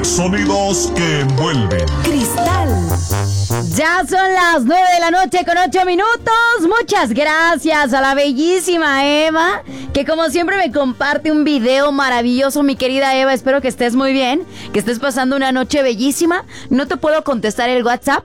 Sonidos que envuelven. Cristal. Ya son las 9 de la noche con 8 minutos. Muchas gracias a la bellísima Eva, que como siempre me comparte un video maravilloso. Mi querida Eva, espero que estés muy bien, que estés pasando una noche bellísima. No te puedo contestar el WhatsApp